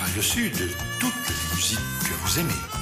dessus de toutes les musiques que vous aimez.